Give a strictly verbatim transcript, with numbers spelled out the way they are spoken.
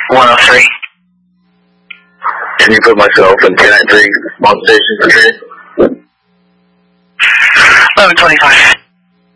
one oh three. Can you put myself in ten ninety-three on station for trade? eleven twenty-five.